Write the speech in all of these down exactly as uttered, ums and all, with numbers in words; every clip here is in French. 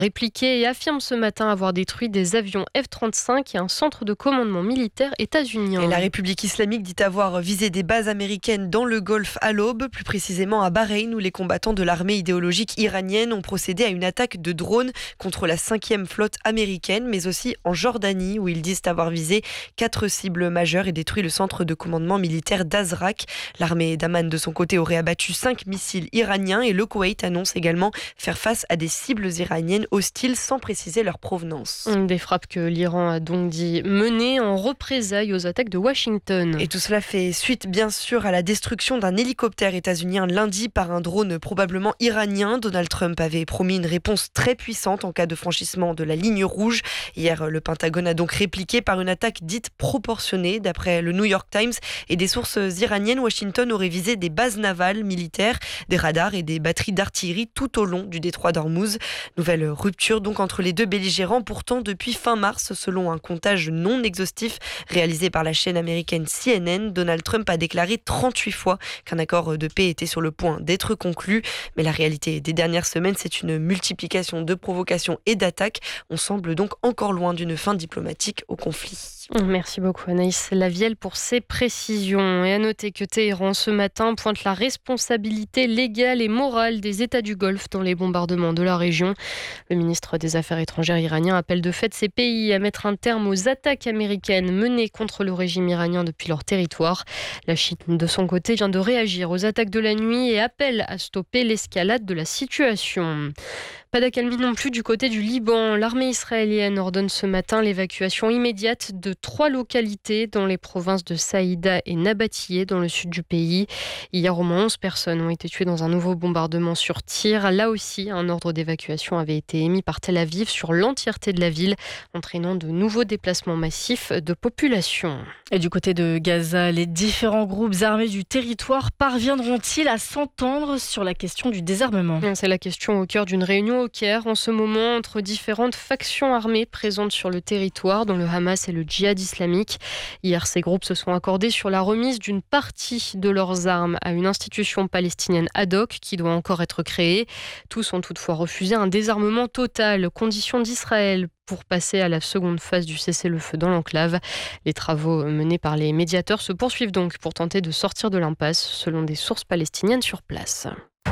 répliqué et affirme ce matin avoir détruit des avions F trente-cinq et un centre de commandement militaire états-unien. Et la République islamique dit avoir visé des bases américaines dans le Golfe à l'aube, plus précisément à Bahreïn, où les combattants de l'armée idéologique iranienne ont procédé à une attaque de drones contre la cinquième flotte américaine, mais aussi en Jordanie, où ils disent avoir visé quatre cibles majeures et détruit le centre de commandement militaire d'Azraq. L'armée d'Amman, de son côté, aurait abattu cinq missiles iraniens et le Koweït annonce également faire face à des cibles iraniennes hostiles sans préciser leur provenance. Des frappes que l'Iran a donc dit mener en représailles aux attaques de Washington. Et tout cela fait suite bien sûr à la destruction d'un hélicoptère états-unien lundi par un drone probablement iranien. Donald Trump avait promis une réponse très puissante en cas de franchissement de la ligne rouge. Hier, le Pentagone a donc répliqué par une attaque dite proportionnée. D'après le New York Times et des sources iraniennes, Washington aurait visé des bases navales militaires, des radars et des batteries d'artillerie tout au long du détroit d'Ormuz. Nouvelle rupture donc entre les deux belligérants, pourtant depuis fin mars, selon un comptage non exhaustif réalisé par la chaîne américaine C N N. Donald Trump a déclaré trente-huit fois qu'un accord de paix était sur le point d'être conclu. Mais la réalité des dernières semaines, c'est une multiplication de provocations et d'attaques. On semble donc encore loin d'une fin diplomatique au conflit. Merci beaucoup Anaïs Lavielle pour ces précisions. Et à noter que Téhéran ce matin pointe la responsabilité légale et morale des États du Golfe dans les bombardements de la région. Le ministre des Affaires étrangères iranien appelle de fait ces pays à mettre un terme aux attaques américaines menées contre le régime iranien depuis leur territoire. La Chine, de son côté, vient de réagir aux attaques de la nuit et appelle à stopper l'escalade de la situation. Pas d'accalmie non plus du côté du Liban. L'armée israélienne ordonne ce matin l'évacuation immédiate de trois localités dans les provinces de Saïda et Nabatiyeh dans le sud du pays. Hier, au moins onze personnes ont été tuées dans un nouveau bombardement sur Tyr. Là aussi, un ordre d'évacuation avait été émis par Tel Aviv sur l'entièreté de la ville, entraînant de nouveaux déplacements massifs de population. Et du côté de Gaza, les différents groupes armés du territoire parviendront-ils à s'entendre sur la question du désarmement ? C'est la question au cœur d'une réunion au Caire en ce moment entre différentes factions armées présentes sur le territoire, dont le Hamas et le Djihad islamique. Hier, ces groupes se sont accordés sur la remise d'une partie de leurs armes à une institution palestinienne ad hoc qui doit encore être créée. Tous ont toutefois refusé un désarmement total, condition d'Israël pour passer à la seconde phase du cessez-le-feu dans l'enclave. Les travaux menés par les médiateurs se poursuivent donc pour tenter de sortir de l'impasse, selon des sources palestiniennes sur place.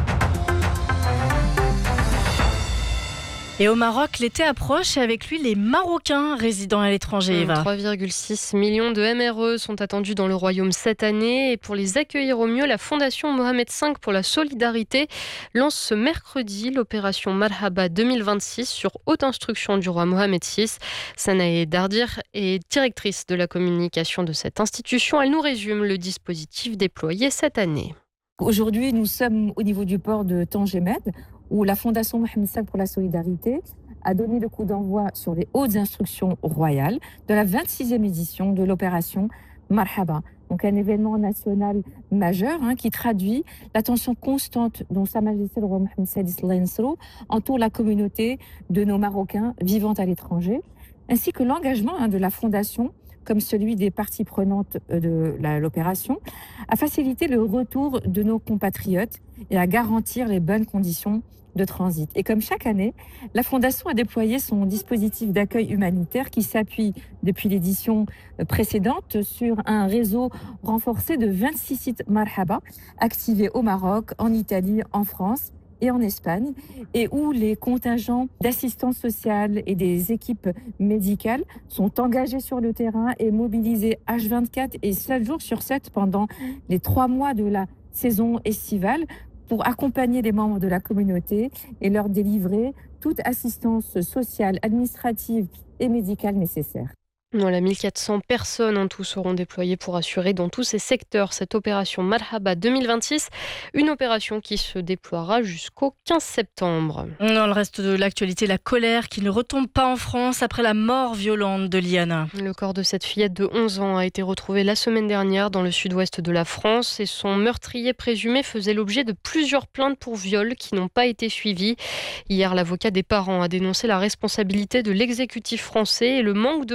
Et au Maroc, l'été approche et avec lui les Marocains résidant à l'étranger. Eva. trois virgule six millions de M R E sont attendus dans le royaume cette année. Et pour les accueillir au mieux, la Fondation Mohamed cinq pour la solidarité lance ce mercredi l'opération Marhaba deux mille vingt-six sur haute instruction du roi Mohamed six. Sanae Dardir est directrice de la communication de cette institution. Elle nous résume le dispositif déployé cette année. Aujourd'hui, nous sommes au niveau du port de Tangemed, où la Fondation Mohamed cinq pour la solidarité a donné le coup d'envoi sur les hautes instructions royales de la vingt-sixième édition de l'opération Marhaba. Donc un événement national majeur hein, qui traduit l'attention constante dont Sa Majesté le roi Mohamed six entoure la communauté de nos Marocains vivant à l'étranger, ainsi que l'engagement hein, de la Fondation comme celui des parties prenantes de la, l'opération, à faciliter le retour de nos compatriotes et à garantir les bonnes conditions de transit. Et comme chaque année, la Fondation a déployé son dispositif d'accueil humanitaire qui s'appuie depuis l'édition précédente sur un réseau renforcé de vingt-six sites Marhaba activés au Maroc, en Italie, en France et en Espagne, et où les contingents d'assistance sociale et des équipes médicales sont engagés sur le terrain et mobilisés H vingt-quatre et sept jours sur sept pendant les trois mois de la saison estivale pour accompagner les membres de la communauté et leur délivrer toute assistance sociale, administrative et médicale nécessaire. Voilà, mille quatre cents personnes en tout seront déployées pour assurer dans tous ces secteurs cette opération Marhaba deux mille vingt-six, une opération qui se déploiera jusqu'au quinze septembre. Dans le reste de l'actualité, la colère qui ne retombe pas en France après la mort violente de Liana. Le corps de cette fillette de onze ans a été retrouvé la semaine dernière dans le sud-ouest de la France et son meurtrier présumé faisait l'objet de plusieurs plaintes pour viol qui n'ont pas été suivies. Hier, l'avocat des parents a dénoncé la responsabilité de l'exécutif français et le manque de moyens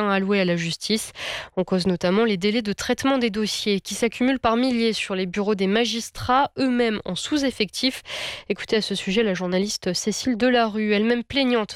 moyens alloués à la justice. On cause notamment les délais de traitement des dossiers qui s'accumulent par milliers sur les bureaux des magistrats, eux-mêmes en sous-effectif. Écoutez à ce sujet la journaliste Cécile Delarue, elle-même plaignante